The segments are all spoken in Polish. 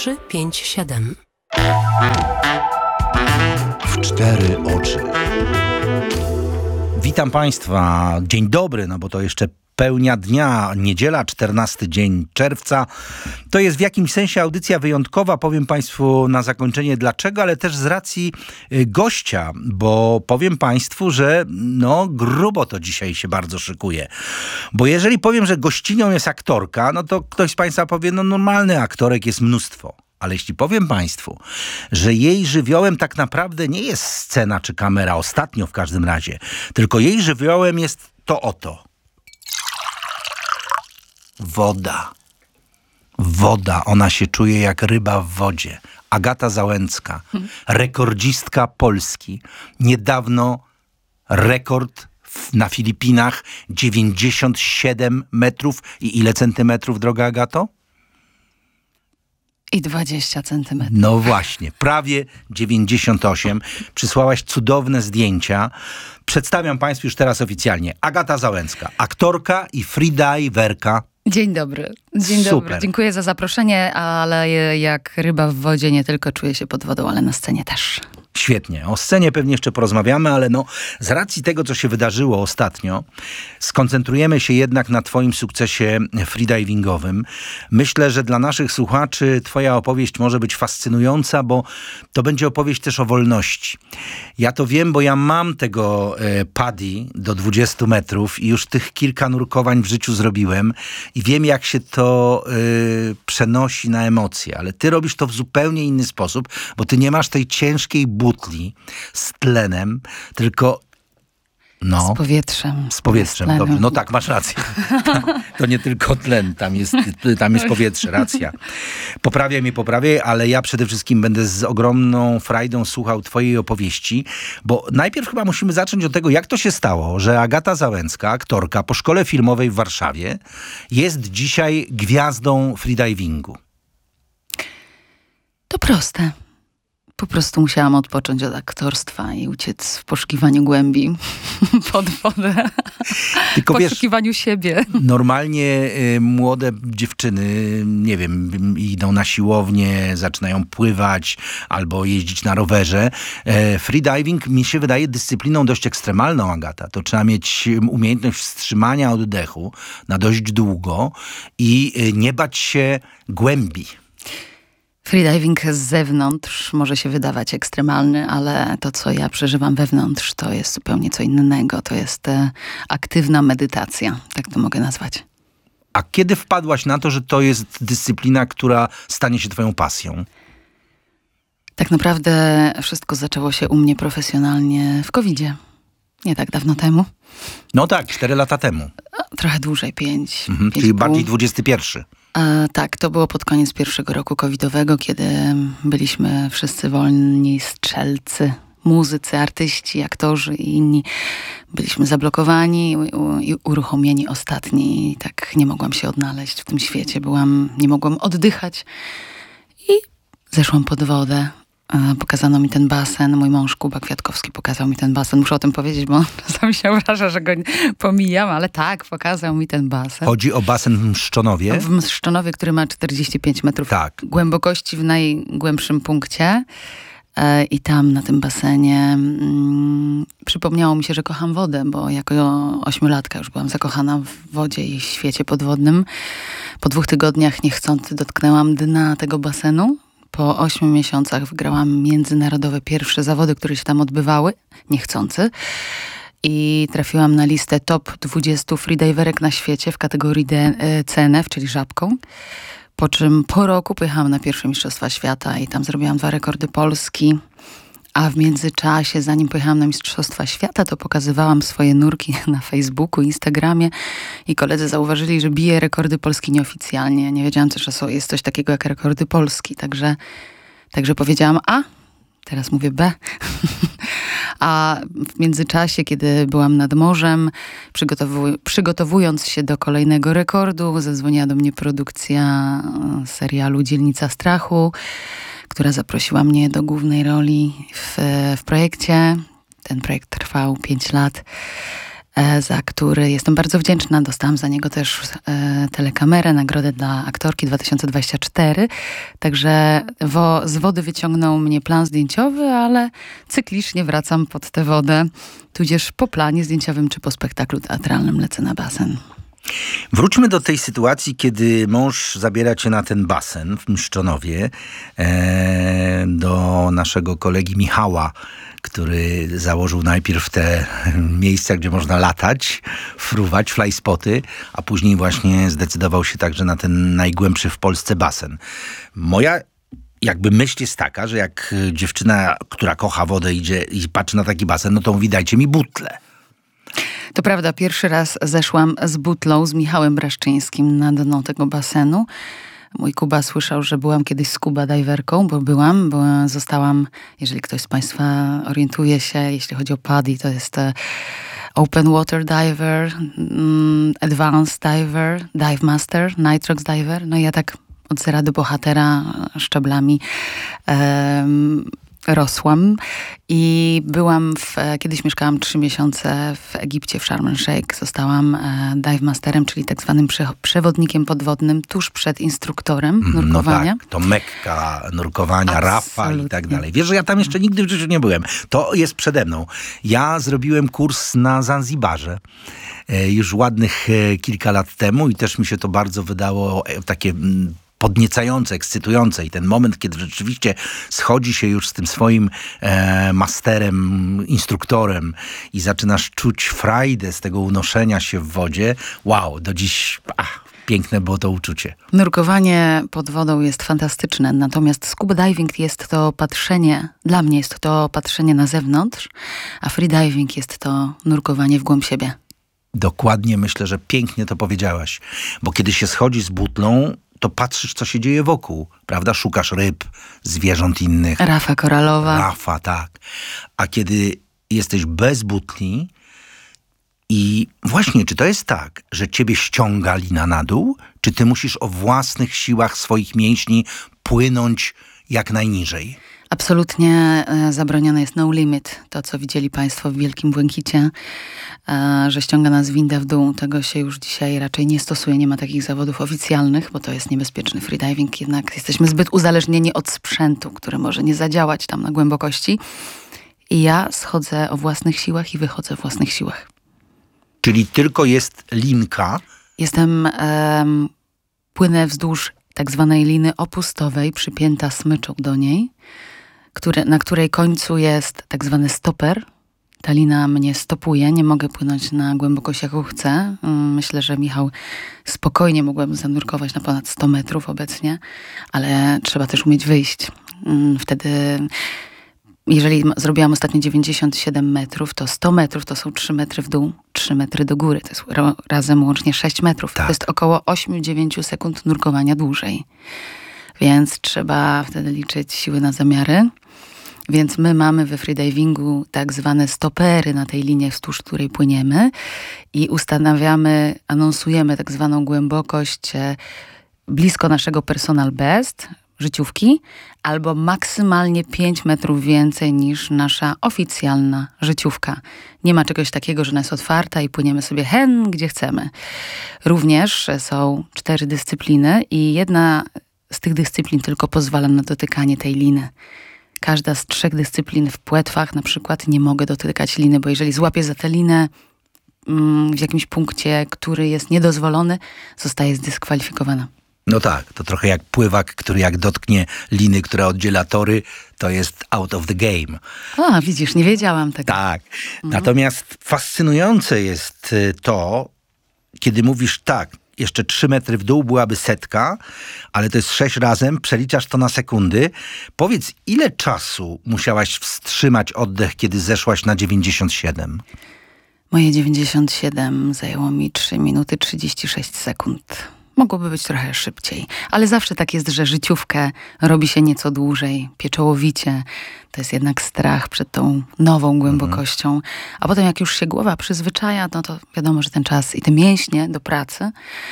357. W cztery oczy. Witam Państwa. Dzień dobry, no bo to jeszcze pełnia dnia, niedziela, 14 dzień czerwca. To jest w jakimś sensie audycja wyjątkowa, powiem Państwu na zakończenie dlaczego, ale też z racji gościa, bo powiem Państwu, że no grubo to dzisiaj się bardzo szykuje. Bo jeżeli powiem, że gościnią jest aktorka, no to ktoś z Państwa powie, no normalny aktorek jest mnóstwo. Ale jeśli powiem Państwu, że jej żywiołem tak naprawdę nie jest scena czy kamera, ostatnio w każdym razie, tylko jej żywiołem jest to oto. Woda. Woda. Ona się czuje jak ryba w wodzie. Agata Załęcka, rekordzistka Polski. Niedawno rekord na Filipinach 97 metrów. I ile centymetrów, droga Agato? I 20 centymetrów. No właśnie, prawie 98. Przysłałaś cudowne zdjęcia. Przedstawiam Państwu już teraz oficjalnie. Agata Załęcka, aktorka i freediverka. Dzień dobry. Dzień dobry. Dziękuję za zaproszenie, ale jak ryba w wodzie nie tylko czuję się pod wodą, ale na scenie też. Świetnie. O scenie pewnie jeszcze porozmawiamy, ale no z racji tego, co się wydarzyło ostatnio, skoncentrujemy się jednak na Twoim sukcesie freedivingowym. Myślę, że dla naszych słuchaczy Twoja opowieść może być fascynująca, bo to będzie opowieść też o wolności. Ja to wiem, bo ja mam tego PADI do 20 metrów i już tych kilka nurkowań w życiu zrobiłem i wiem, jak się to przenosi na emocje, ale Ty robisz to w zupełnie inny sposób, bo Ty nie masz tej ciężkiej butli z tlenem, tylko no... Z powietrzem. Z powietrzem, dobrze. No tak, masz rację. To nie tylko tlen, tam jest powietrze, racja. Poprawiaj, ale ja przede wszystkim będę z ogromną frajdą słuchał Twojej opowieści, bo najpierw chyba musimy zacząć od tego, jak to się stało, że Agata Załęcka, aktorka po szkole filmowej w Warszawie, jest dzisiaj gwiazdą freedivingu. To proste. Po prostu musiałam odpocząć od aktorstwa i uciec w poszukiwaniu głębi pod wodę. Tylko w poszukiwaniu siebie. Normalnie młode dziewczyny, nie wiem, idą na siłownię, zaczynają pływać albo jeździć na rowerze. Freediving mi się wydaje dyscypliną dość ekstremalną, Agata. To trzeba mieć umiejętność wstrzymania oddechu na dość długo i nie bać się głębi. Freediving z zewnątrz może się wydawać ekstremalny, ale to, co ja przeżywam wewnątrz, to jest zupełnie co innego. To jest aktywna medytacja, tak to mogę nazwać. A kiedy wpadłaś na to, że to jest dyscyplina, która stanie się twoją pasją? Tak naprawdę wszystko zaczęło się u mnie profesjonalnie w COVID-zie. Nie tak dawno temu. No tak, 4 lata temu. Trochę dłużej, 5. Czyli bardziej 21. Tak, to było pod koniec pierwszego roku covidowego, kiedy byliśmy wszyscy wolni strzelcy, muzycy, artyści, aktorzy i inni. Byliśmy zablokowani i uruchomieni ostatni. I tak nie mogłam się odnaleźć w tym świecie. Nie mogłam oddychać i zeszłam pod wodę. Pokazano mi ten basen. Mój mąż Kuba Kwiatkowski pokazał mi ten basen. Muszę o tym powiedzieć, bo czasami się obraża, że go pomijam, ale tak, pokazał mi ten basen. Chodzi o basen w Mszczonowie? W Mszczonowie, który ma 45 metrów głębokości w najgłębszym punkcie. I tam na tym basenie przypomniało mi się, że kocham wodę, bo jako 8-latka już byłam zakochana w wodzie i świecie podwodnym. Po 2 tygodniach niechcący dotknęłam dna tego basenu. Po 8 miesiącach wygrałam międzynarodowe pierwsze zawody, które się tam odbywały, niechcący. I trafiłam na listę top 20 freediverek na świecie w kategorii CNF, czyli żabką. Po czym po roku pojechałam na pierwsze Mistrzostwa Świata i tam zrobiłam 2 rekordy Polski. A w międzyczasie, zanim pojechałam na Mistrzostwa Świata, to pokazywałam swoje nurki na Facebooku, Instagramie i koledzy zauważyli, że biję rekordy Polski nieoficjalnie. Nie wiedziałam też, że jest coś takiego jak rekordy Polski. Także powiedziałam A, teraz mówię B. A w międzyczasie, kiedy byłam nad morzem, przygotowując się do kolejnego rekordu, zadzwoniła do mnie produkcja serialu Dzielnica Strachu, która zaprosiła mnie do głównej roli w projekcie. Ten projekt trwał 5 lat. za który jestem bardzo wdzięczna. Dostałam za niego też telekamerę, nagrodę dla aktorki 2024. Także z wody wyciągnął mnie plan zdjęciowy, ale cyklicznie wracam pod tę wodę. Tudzież po planie zdjęciowym czy po spektaklu teatralnym lecę na basen. Wróćmy do tej sytuacji, kiedy mąż zabiera cię na ten basen w Mszczonowie, do naszego kolegi Michała, który założył najpierw te miejsca, gdzie można latać, fruwać, flyspoty, a później właśnie zdecydował się także na ten najgłębszy w Polsce basen. Moja jakby myśl jest taka, że jak dziewczyna, która kocha wodę, idzie i patrzy na taki basen, no to mówi, dajcie mi butlę. To prawda, pierwszy raz zeszłam z butlą z Michałem Braszczyńskim na dno tego basenu. Mój Kuba słyszał, że byłam kiedyś scuba diverką, bo zostałam, jeżeli ktoś z Państwa orientuje się, jeśli chodzi o PADI, to jest Open Water Diver, Advanced Diver, Dive Master, Nitrox Diver. No i ja tak od zera do bohatera szczeblami rosłam i byłam kiedyś mieszkałam 3 miesiące w Egipcie, w Sharm el-Sheikh. Zostałam dive masterem, czyli tak zwanym przewodnikiem podwodnym tuż przed instruktorem nurkowania. No tak, to Mekka nurkowania, Rafa i tak dalej. Wiesz, że ja tam jeszcze nigdy w życiu nie byłem. To jest przede mną. Ja zrobiłem kurs na Zanzibarze już ładnych kilka lat temu i też mi się to bardzo wydało takie podniecające, ekscytujące i ten moment, kiedy rzeczywiście schodzi się już z tym swoim masterem, instruktorem i zaczynasz czuć frajdę z tego unoszenia się w wodzie. Wow, do dziś piękne było to uczucie. Nurkowanie pod wodą jest fantastyczne, natomiast scuba diving jest to patrzenie, dla mnie jest to patrzenie na zewnątrz, a freediving jest to nurkowanie w głąb siebie. Dokładnie, myślę, że pięknie to powiedziałaś, bo kiedy się schodzi z butlą, to patrzysz, co się dzieje wokół, prawda? Szukasz ryb, zwierząt innych. Rafa koralowa. Rafa, tak. A kiedy jesteś bez butli i właśnie, czy to jest tak, że ciebie ściąga lina na dół, czy ty musisz o własnych siłach swoich mięśni płynąć jak najniżej? Absolutnie zabronione jest no limit. To, co widzieli Państwo w Wielkim Błękicie, że ściąga nas winda w dół. Tego się już dzisiaj raczej nie stosuje. Nie ma takich zawodów oficjalnych, bo to jest niebezpieczny freediving. Jednak jesteśmy zbyt uzależnieni od sprzętu, który może nie zadziałać tam na głębokości. I ja schodzę o własnych siłach i wychodzę o własnych siłach. Czyli tylko jest linka? Płynę wzdłuż tak zwanej liny opustowej, przypięta smyczą do niej, na której końcu jest tak zwany stoper. Ta lina mnie stopuje, nie mogę płynąć na głębokość, jaką chcę. Myślę, że Michał spokojnie mogłabym zanurkować na ponad 100 metrów obecnie, ale trzeba też umieć wyjść. Wtedy, jeżeli zrobiłam ostatnio 97 metrów, to 100 metrów to są 3 metry w dół, 3 metry do góry. To jest razem łącznie 6 metrów. Tak. To jest około 8-9 sekund nurkowania dłużej. Więc trzeba wtedy liczyć siły na zamiary. Więc my mamy we freedivingu tak zwane stopery na tej linii, wzdłuż której płyniemy i anonsujemy tak zwaną głębokość blisko naszego personal best, życiówki, albo maksymalnie 5 metrów więcej niż nasza oficjalna życiówka. Nie ma czegoś takiego, że ona jest otwarta i płyniemy sobie gdzie chcemy. Również są 4 dyscypliny i jedna z tych dyscyplin tylko pozwala na dotykanie tej liny. Każda z 3 dyscyplin w płetwach na przykład nie mogę dotykać liny, bo jeżeli złapię za tę linę w jakimś punkcie, który jest niedozwolony, zostaje zdyskwalifikowana. No tak, to trochę jak pływak, który jak dotknie liny, która oddziela tory, to jest out of the game. O, widzisz, nie wiedziałam tego. Tak. Natomiast fascynujące jest to, kiedy mówisz tak, jeszcze 3 metry w dół byłaby 100, ale to jest 6 razem, przeliczasz to na sekundy. Powiedz, ile czasu musiałaś wstrzymać oddech, kiedy zeszłaś na 97? Moje 97 zajęło mi 3 minuty 36 sekund. Mogłoby być trochę szybciej, ale zawsze tak jest, że życiówkę robi się nieco dłużej, pieczołowicie. To jest jednak strach przed tą nową głębokością. A potem jak już się głowa przyzwyczaja, no to wiadomo, że ten czas i te mięśnie do pracy,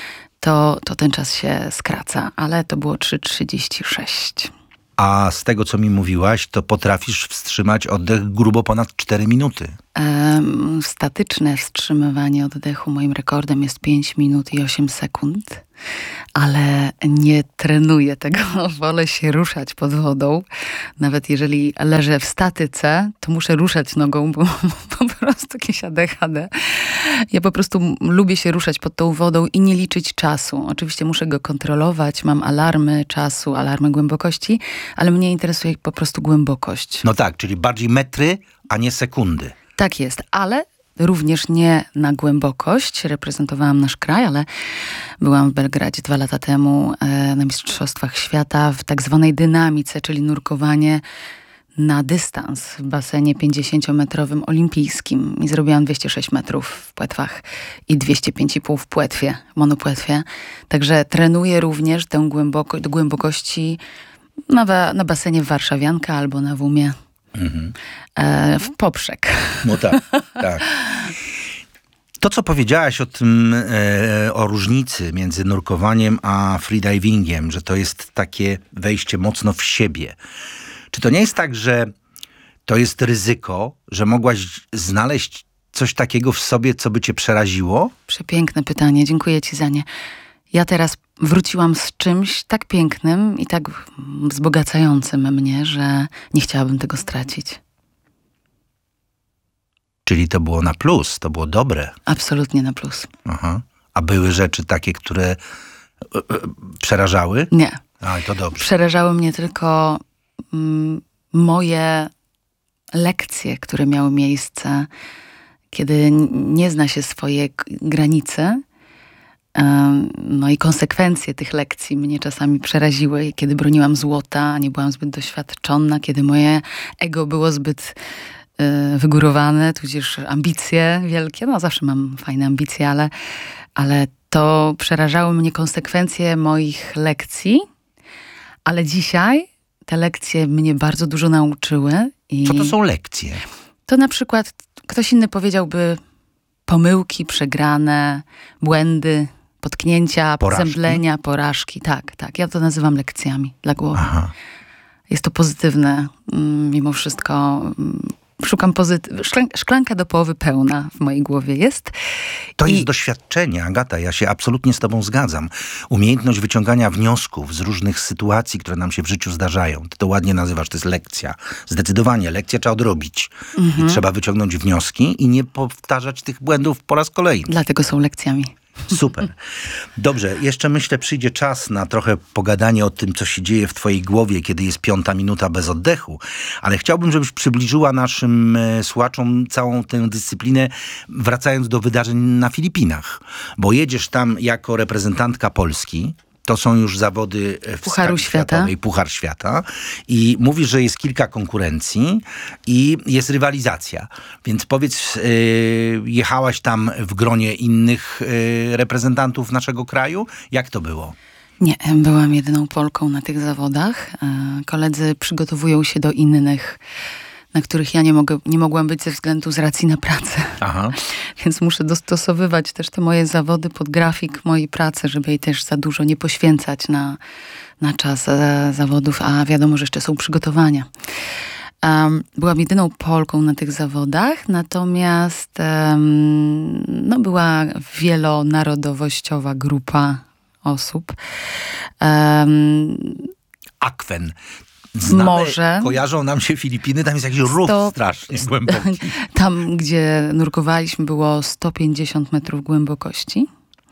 to ten czas się skraca. Ale to było 3:36. A z tego, co mi mówiłaś, to potrafisz wstrzymać oddech grubo ponad 4 minuty. Statyczne wstrzymywanie oddechu moim rekordem jest 5 minut i 8 sekund, ale nie trenuję tego. Wolę się ruszać pod wodą. Nawet jeżeli leżę w statyce, to muszę ruszać nogą, bo po prostu jakieś ADHD. Ja po prostu lubię się ruszać pod tą wodą i nie liczyć czasu. Oczywiście muszę go kontrolować, mam alarmy czasu, alarmy głębokości, ale mnie interesuje po prostu głębokość. No tak, czyli bardziej metry, a nie sekundy. Tak jest, ale również nie na głębokość. Reprezentowałam nasz kraj, ale byłam w Belgradzie 2 lata temu na Mistrzostwach Świata w tak zwanej dynamice, czyli nurkowanie na dystans w basenie 50-metrowym olimpijskim. I zrobiłam 206 metrów w płetwach i 205,5 w płetwie, monopłetwie. Także trenuję również tę do głębokości na basenie Warszawianka albo na Wumie. W poprzek. No tak, tak. To, co powiedziałaś o tym, o różnicy między nurkowaniem a freedivingiem, że to jest takie wejście mocno w siebie. Czy to nie jest tak, że to jest ryzyko, że mogłaś znaleźć coś takiego w sobie, co by cię przeraziło? Przepiękne pytanie, dziękuję ci za nie. Ja teraz wróciłam z czymś tak pięknym i tak wzbogacającym mnie, że nie chciałabym tego stracić. Czyli to było na plus, to było dobre. Absolutnie na plus. Aha. A były rzeczy takie, które przerażały? Nie. A, to dobrze. Przerażały mnie tylko moje lekcje, które miały miejsce, kiedy nie zna się swoje granice. No i konsekwencje tych lekcji mnie czasami przeraziły, kiedy broniłam złota, nie byłam zbyt doświadczona, kiedy moje ego było zbyt wygórowane, tudzież ambicje wielkie. No zawsze mam fajne ambicje, ale to przerażały mnie konsekwencje moich lekcji, ale dzisiaj te lekcje mnie bardzo dużo nauczyły. Co to są lekcje? To na przykład ktoś inny powiedziałby pomyłki, przegrane, błędy, potknięcia, zemdlenia, porażki. Tak. Ja to nazywam lekcjami dla głowy. Aha. Jest to pozytywne. Mimo wszystko szukam szklanka do połowy pełna w mojej głowie jest. To jest doświadczenie, Agata, ja się absolutnie z tobą zgadzam. Umiejętność wyciągania wniosków z różnych sytuacji, które nam się w życiu zdarzają. Ty to ładnie nazywasz, to jest lekcja. Zdecydowanie, lekcję trzeba odrobić. I trzeba wyciągnąć wnioski i nie powtarzać tych błędów po raz kolejny. Dlatego są lekcjami. Super. Dobrze, jeszcze myślę, przyjdzie czas na trochę pogadanie o tym, co się dzieje w twojej głowie, kiedy jest 5. minuta bez oddechu. Ale chciałbym, żebyś przybliżyła naszym słuchaczom całą tę dyscyplinę, wracając do wydarzeń na Filipinach. Bo jedziesz tam jako reprezentantka Polski. To są już zawody w Pucharu Świata. Puchar Świata. I mówisz, że jest kilka konkurencji i jest rywalizacja. Więc powiedz, jechałaś tam w gronie innych reprezentantów naszego kraju? Jak to było? Nie, byłam jedyną Polką na tych zawodach. Koledzy przygotowują się do innych, na których ja nie mogłam być ze względu z racji na pracę. Aha. Więc muszę dostosowywać też te moje zawody pod grafik mojej pracy, żeby jej też za dużo nie poświęcać na czas zawodów, a wiadomo, że jeszcze są przygotowania. Byłam jedyną Polką na tych zawodach, natomiast była wielonarodowościowa grupa osób. Akwen. Może. Kojarzą nam się Filipiny, tam jest jakiś rów strasznie głęboki. Tam, gdzie nurkowaliśmy, było 150 metrów głębokości.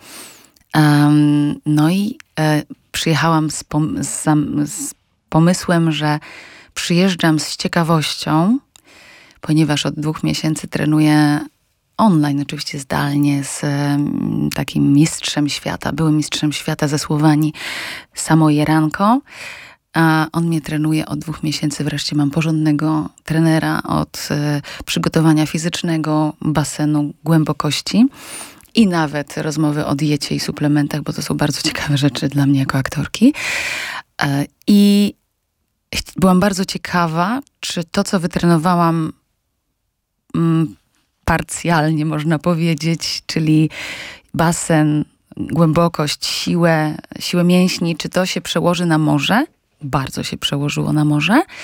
Przyjechałam z pomysłem, że przyjeżdżam z ciekawością, ponieważ od 2 miesięcy trenuję online, oczywiście zdalnie, z takim mistrzem świata, byłym mistrzem świata ze Słowenii, Samo Jeranko. A on mnie trenuje od 2 miesięcy. Wreszcie mam porządnego trenera od przygotowania fizycznego, basenu, głębokości i nawet rozmowy o diecie i suplementach, bo to są bardzo ciekawe rzeczy dla mnie jako aktorki. I byłam bardzo ciekawa, czy to, co wytrenowałam parcjalnie, można powiedzieć, czyli basen, głębokość, siłę mięśni, czy to się przełoży na morze? Bardzo się przełożyło na morze.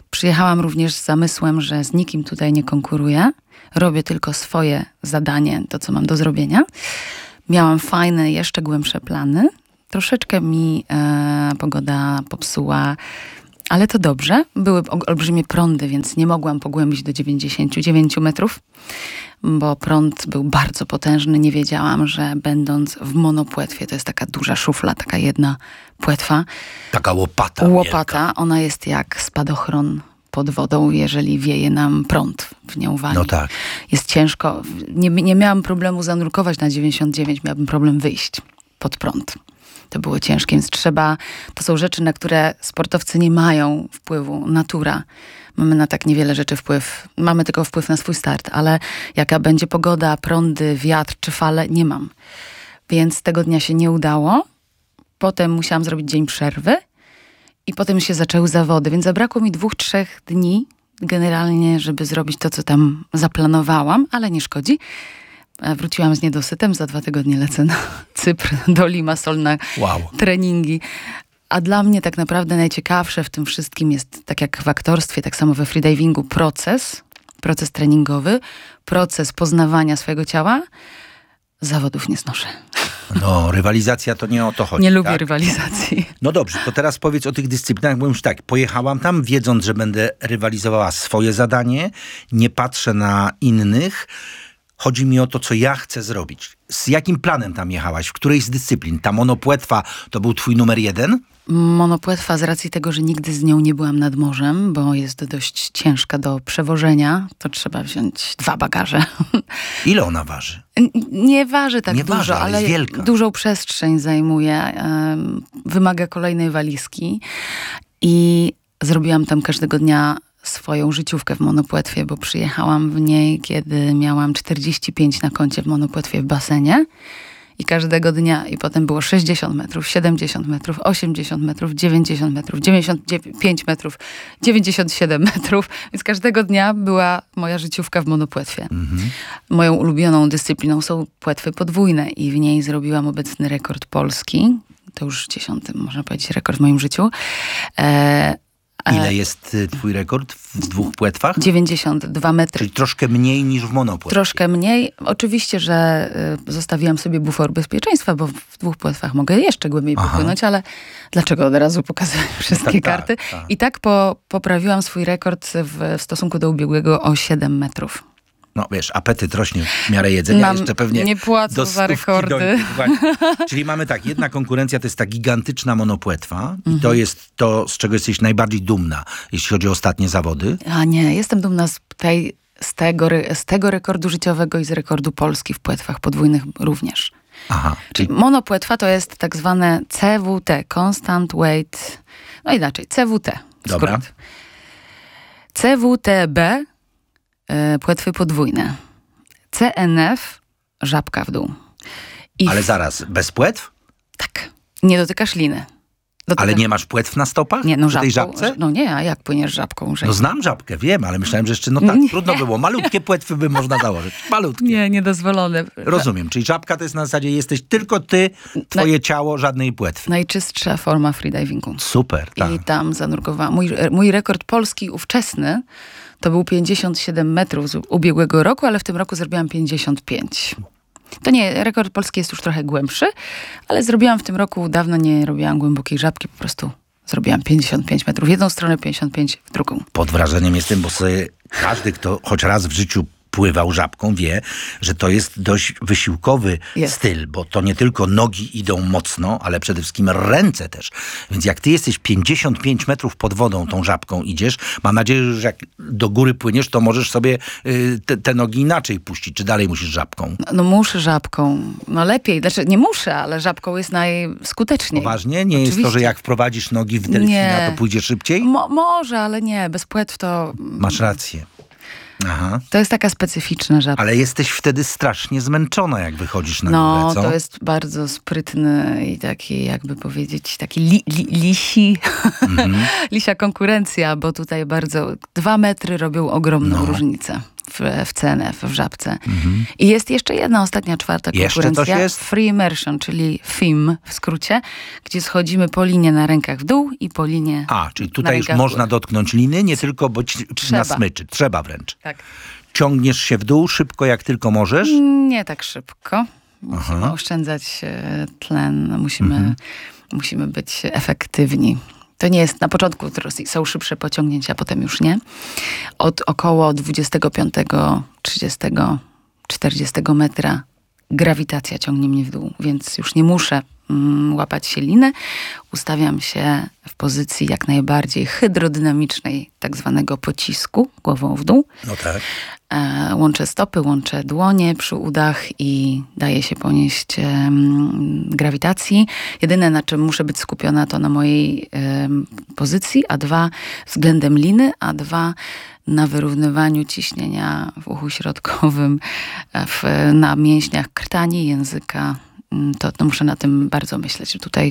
Przyjechałam również z zamysłem, że z nikim tutaj nie konkuruję. Robię tylko swoje zadanie, to co mam do zrobienia. Miałam fajne, jeszcze głębsze plany. Troszeczkę mi pogoda popsuła, ale to dobrze. Były olbrzymie prądy, więc nie mogłam pogłębić do 99 metrów, bo prąd był bardzo potężny. Nie wiedziałam, że będąc w monopłetwie, to jest taka duża szufla, taka jedna płetwa. Taka łopata. Łopata, ona jest jak spadochron pod wodą, jeżeli wieje nam prąd w nią wali. No tak. Jest ciężko. Nie miałam problemu zanurkować na 99, miałabym problem wyjść pod prąd. To było ciężkie, więc to są rzeczy, na które sportowcy nie mają wpływu. Natura. Mamy na tak niewiele rzeczy wpływ. Mamy tylko wpływ na swój start, ale jaka będzie pogoda, prądy, wiatr czy fale, nie mam. Więc tego dnia się nie udało. Potem musiałam zrobić dzień przerwy i potem się zaczęły zawody, więc zabrakło mi 2-3 dni generalnie, żeby zrobić to, co tam zaplanowałam, ale nie szkodzi. Wróciłam z niedosytem, za 2 tygodnie lecę na Cypr, do Limassol na treningi. A dla mnie tak naprawdę najciekawsze w tym wszystkim jest, tak jak w aktorstwie, tak samo we freedivingu, proces treningowy, proces poznawania swojego ciała. Zawodów nie znoszę. No, rywalizacja to nie o to chodzi. Nie lubię rywalizacji. No dobrze, to teraz powiedz o tych dyscyplinach, bo już tak, pojechałam tam, wiedząc, że będę rywalizowała swoje zadanie, nie patrzę na innych. Chodzi mi o to, co ja chcę zrobić. Z jakim planem tam jechałaś? W której z dyscyplin? Ta monopłetwa to był twój numer 1? Monopłetwa z racji tego, że nigdy z nią nie byłam nad morzem, bo jest dość ciężka do przewożenia, to trzeba wziąć 2 bagaże. Ile ona waży? Nie waży tak nie dużo, waży, ale jest wielka. Dużą przestrzeń zajmuje. Wymaga kolejnej walizki i zrobiłam tam każdego dnia swoją życiówkę w monopłetwie, bo przyjechałam w niej, kiedy miałam 45 na koncie w monopłetwie w basenie. I każdego dnia, i potem było 60 metrów, 70 metrów, 80 metrów, 90 metrów, 95 metrów, 97 metrów. Więc każdego dnia była moja życiówka w monopłetwie. Mhm. Moją ulubioną dyscypliną są płetwy podwójne i w niej zrobiłam obecny rekord polski. To już 10, można powiedzieć, rekord w moim życiu. Ile jest twój rekord w 2 płetwach? 92 metry. Czyli troszkę mniej niż w monopłetwie. Troszkę mniej. Oczywiście, że zostawiłam sobie bufor bezpieczeństwa, bo w 2 płetwach mogę jeszcze głębiej popłynąć, ale dlaczego od razu pokazuję wszystkie karty? Tak. I tak poprawiłam swój rekord w stosunku do ubiegłego o 7 metrów. No wiesz, apetyt rośnie w miarę jedzenia, jeszcze pewnie nie płacą za rekordy. Czyli mamy tak, jedna konkurencja to jest ta gigantyczna monopłetwa i to jest to, z czego jesteś najbardziej dumna, jeśli chodzi o ostatnie zawody. A nie, jestem dumna z tego rekordu życiowego i z rekordu Polski w płetwach podwójnych również. Aha. Czyli monopłetwa to jest tak zwane CWT, Constant Weight, no inaczej, CWT. Dobra. CWTB płetwy podwójne. CNF, żabka w dół. Ale zaraz, bez płetw? Tak. Nie dotykasz liny. Ale nie masz płetw na stopach? Nie, no w tej żabce? No nie, a jak płyniesz żabką? No znam żabkę, wiem, ale myślałem, że jeszcze trudno było. Malutkie płetwy by można założyć. Malutkie. Niedozwolone. Rozumiem, czyli żabka to jest na zasadzie jesteś tylko ty, twoje ciało, żadnej płetwy. Najczystsza forma freedivingu. Super, tak. I tam zanurkowałam. Mój rekord polski ówczesny to był 57 metrów z ubiegłego roku, ale w tym roku zrobiłam 55. To nie, rekord polski jest już trochę głębszy, ale zrobiłam w tym roku, dawno nie robiłam głębokiej żabki, po prostu zrobiłam 55 metrów w jedną stronę, 55 w drugą. Pod wrażeniem jestem, bo sobie każdy, kto choć raz w życiu pływał żabką, wie, że to jest dość wysiłkowy styl, bo to nie tylko nogi idą mocno, ale przede wszystkim ręce też. Więc jak ty jesteś 55 metrów pod wodą tą żabką idziesz, mam nadzieję, że jak do góry płyniesz, to możesz sobie te nogi inaczej puścić, czy dalej musisz żabką? No muszę żabką. No lepiej, znaczy nie muszę, ale żabką jest najskuteczniej. Poważnie? Nie jest to, że jak wprowadzisz nogi w delfina, to pójdzie szybciej? Może, ale nie. Bez płetw to... Masz rację. Aha. To jest taka specyficzna żabka. Ale jesteś wtedy strasznie zmęczona, jak wychodzisz na górę, co? To jest bardzo sprytny i taki, jakby powiedzieć, taki lisia konkurencja, bo tutaj 2 metry robią ogromną różnicę w CNF, w Żabce. I jest jeszcze jedna, ostatnia, czwarta konkurencja. Coś jest? Free Immersion, czyli FIM w skrócie, gdzie schodzimy po linie na rękach w dół i po linie czyli tutaj już można dotknąć liny, nie tylko być na smyczy. Trzeba wręcz. Tak. Ciągniesz się w dół szybko, jak tylko możesz? Nie tak szybko. Musimy oszczędzać tlen. Musimy być efektywni. To nie jest, na początku są szybsze pociągnięcia, potem już nie. Od około 25, 30, 40 metra grawitacja ciągnie mnie w dół, więc już nie muszę łapać się liny. Ustawiam się w pozycji jak najbardziej hydrodynamicznej, tak zwanego pocisku, głową w dół. No tak. Łączę stopy, łączę dłonie przy udach i daję się ponieść grawitacji. Jedyne, na czym muszę być skupiona, to na mojej pozycji, a 2 względem liny, a 2 na wyrównywaniu ciśnienia w uchu środkowym, na mięśniach krtani, języka. To muszę na tym bardzo myśleć. Tutaj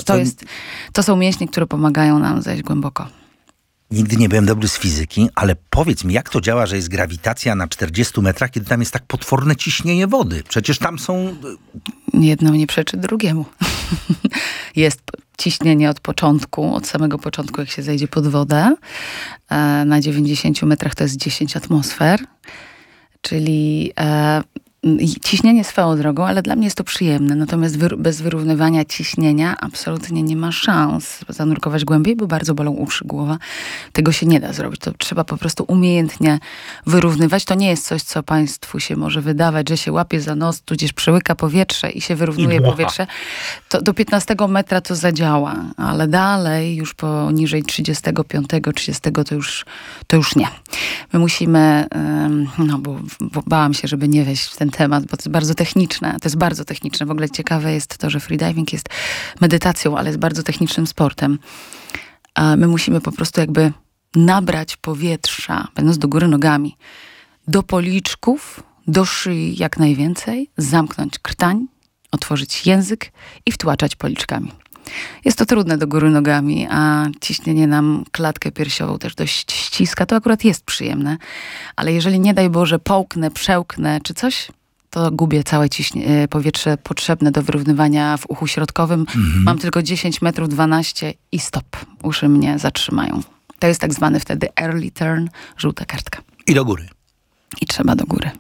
to są mięśnie, które pomagają nam zejść głęboko. Nigdy nie byłem dobry z fizyki, ale powiedz mi, jak to działa, że jest grawitacja na 40 metrach, kiedy tam jest tak potworne ciśnienie wody? Przecież tam są... Jedno nie przeczy drugiemu. Jest ciśnienie od samego początku, jak się zejdzie pod wodę. Na 90 metrach to jest 10 atmosfer, czyli... ciśnienie swoją drogą, ale dla mnie jest to przyjemne. Natomiast bez wyrównywania ciśnienia absolutnie nie ma szans zanurkować głębiej, bo bardzo bolą uszy, głowa. Tego się nie da zrobić. To trzeba po prostu umiejętnie wyrównywać. To nie jest coś, co państwu się może wydawać, że się łapie za nos, tudzież przełyka powietrze i się wyrównuje powietrze. To do 15 metra to zadziała, ale dalej już poniżej 35, 30 to już nie. My musimy, bo bałam się, żeby nie wejść w ten temat, bo to jest bardzo techniczne. To jest bardzo techniczne. W ogóle ciekawe jest to, że freediving jest medytacją, ale jest bardzo technicznym sportem. A my musimy po prostu jakby nabrać powietrza, będąc do góry nogami, do policzków, do szyi jak najwięcej, zamknąć krtań, otworzyć język i wtłaczać policzkami. Jest to trudne do góry nogami, a ciśnienie nam klatkę piersiową też dość ściska. To akurat jest przyjemne, ale jeżeli nie daj Boże połknę, przełknę czy coś, to gubię całe powietrze potrzebne do wyrównywania w uchu środkowym. Mam tylko 10 metrów, 12 i stop. Uszy mnie zatrzymają. To jest tak zwany wtedy early turn, żółta kartka. I do góry. I trzeba do góry.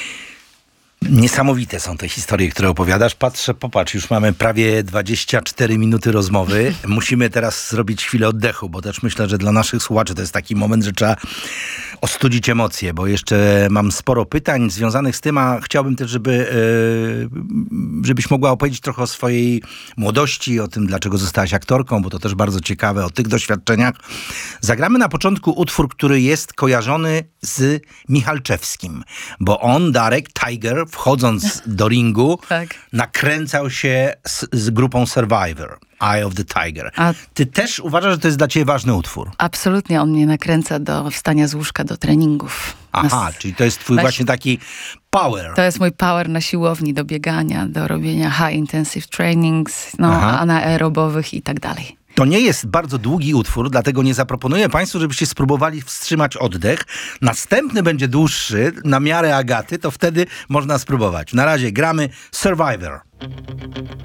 Niesamowite są te historie, które opowiadasz. Popatrz, już mamy prawie 24 minuty rozmowy. Musimy teraz zrobić chwilę oddechu, bo też myślę, że dla naszych słuchaczy to jest taki moment, że trzeba ostudzić emocje, bo jeszcze mam sporo pytań związanych z tym, a chciałbym też, żebyś mogła opowiedzieć trochę o swojej młodości, o tym, dlaczego zostałaś aktorką, bo to też bardzo ciekawe, o tych doświadczeniach. Zagramy na początku utwór, który jest kojarzony z Michalczewskim, bo on, Darek, Tiger, wchodząc do ringu, tak, nakręcał się z grupą Survivor, Eye of the Tiger. Ty też uważasz, że to jest dla ciebie ważny utwór? Absolutnie, on mnie nakręca do wstania z łóżka, do treningów. Czyli to jest twój właśnie taki power. To jest mój power na siłowni, do biegania, do robienia high intensive trainings, anaerobowych i tak dalej. To nie jest bardzo długi utwór, dlatego nie zaproponuję państwu, żebyście spróbowali wstrzymać oddech. Następny będzie dłuższy, na miarę Agaty, to wtedy można spróbować. Na razie gramy Survivor.